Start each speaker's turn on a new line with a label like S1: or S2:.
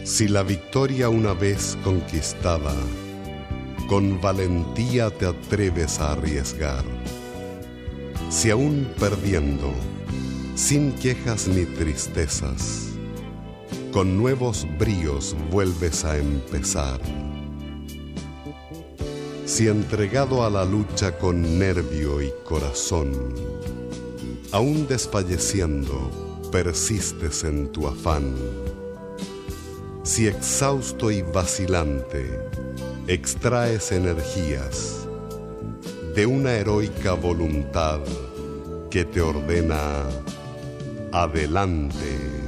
S1: Si la victoria una vez conquistada, con valentía te atreves a arriesgar. Si aún perdiendo, sin quejas ni tristezas, con nuevos bríos vuelves a empezar. Si entregado a la lucha con nervio y corazón, aún desfalleciendo, persistes en tu afán. Si exhausto y vacilante, extraes energías de una heroica voluntad que te ordena adelante.